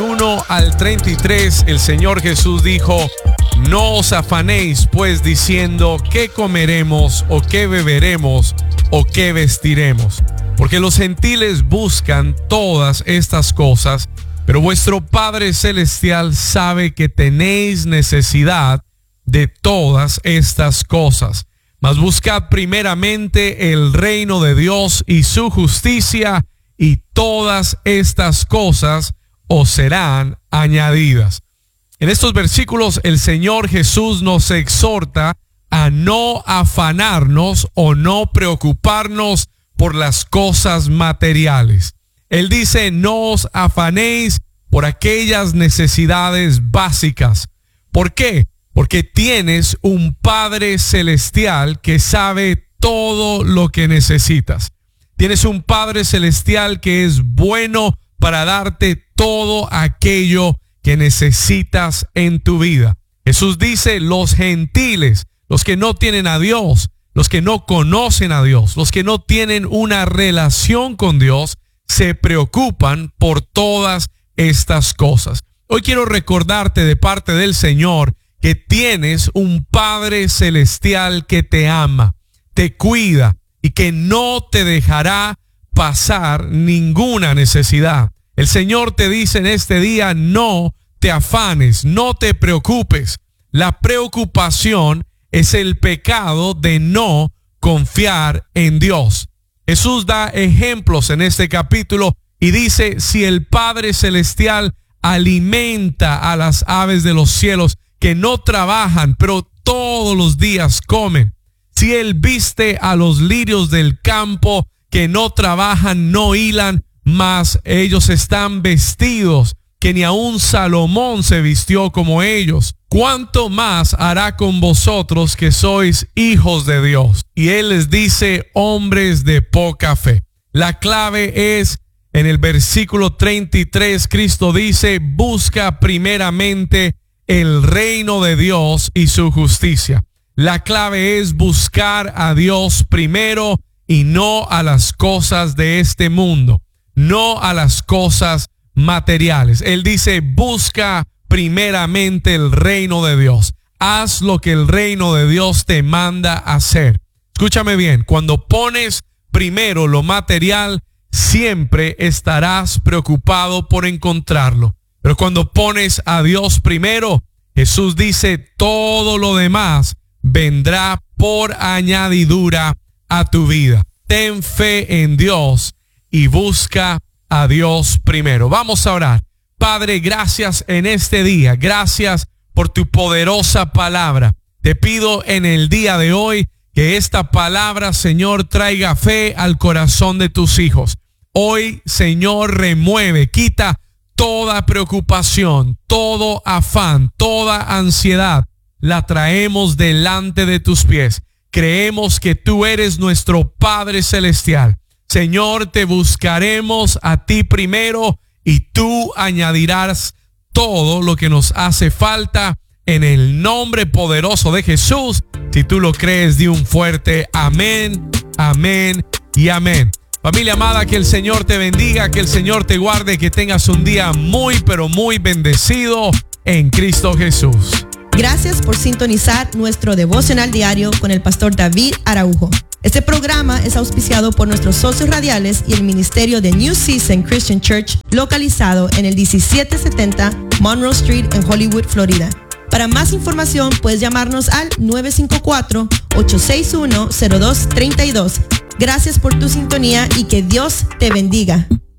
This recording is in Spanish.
1 al 33, el Señor Jesús dijo: no os afanéis pues diciendo qué comeremos o qué beberemos o qué vestiremos, porque los gentiles buscan todas estas cosas, pero vuestro Padre Celestial sabe que tenéis necesidad de todas estas cosas. Mas buscad primeramente el reino de Dios y su justicia, y todas estas cosas os serán añadidas. En estos versículos el Señor Jesús nos exhorta a no afanarnos o no preocuparnos por las cosas materiales. Él dice: no os afanéis por aquellas necesidades básicas. ¿Por qué? Porque tienes un Padre Celestial que sabe todo lo que necesitas. Tienes un Padre Celestial que es bueno para darte todo aquello que necesitas en tu vida. Jesús dice: los gentiles, los que no tienen a Dios, los que no conocen a Dios, los que no tienen una relación con Dios, se preocupan por todas estas cosas. Hoy quiero recordarte de parte del Señor que tienes un Padre Celestial que te ama, te cuida y que no te dejará pasar ninguna necesidad. El Señor te dice en este día: no te afanes, no te preocupes. La preocupación es el pecado de no confiar en Dios. Jesús da ejemplos en este capítulo y dice: si el Padre Celestial alimenta a las aves de los cielos, que no trabajan, pero todos los días comen. Si Él viste a los lirios del campo, que no trabajan, no hilan, mas ellos están vestidos, que ni aun Salomón se vistió como ellos. ¿Cuánto más hará con vosotros que sois hijos de Dios? Y Él les dice: hombres de poca fe. La clave es en el versículo 33. Cristo dice: busca primeramente el reino de Dios y su justicia. La clave es buscar a Dios primero y no a las cosas de este mundo, no a las cosas materiales. Él dice: busca primeramente el reino de Dios. Haz lo que el reino de Dios te manda hacer. Escúchame bien, cuando pones primero lo material, siempre estarás preocupado por encontrarlo. Pero cuando pones a Dios primero, Jesús dice: todo lo demás vendrá por añadidura a tu vida. Ten fe en Dios y busca a Dios primero. Vamos a orar. Padre, gracias en este día. Gracias por tu poderosa palabra. Te pido en el día de hoy que esta palabra, Señor, traiga fe al corazón de tus hijos. Hoy, Señor, remueve, quita toda preocupación, todo afán, toda ansiedad. La traemos delante de tus pies. Creemos que tú eres nuestro Padre Celestial. Señor, te buscaremos a ti primero y tú añadirás todo lo que nos hace falta en el nombre poderoso de Jesús. Si tú lo crees, di un fuerte amén, amén y amén. Familia amada, que el Señor te bendiga, que el Señor te guarde, que tengas un día muy, pero muy bendecido en Cristo Jesús. Gracias por sintonizar nuestro devocional diario con el pastor David Araujo. Este programa es auspiciado por nuestros socios radiales y el ministerio de New Season Christian Church, localizado en el 1770 Monroe Street en Hollywood, Florida. Para más información puedes llamarnos al 954-861-0232. Gracias por tu sintonía y que Dios te bendiga.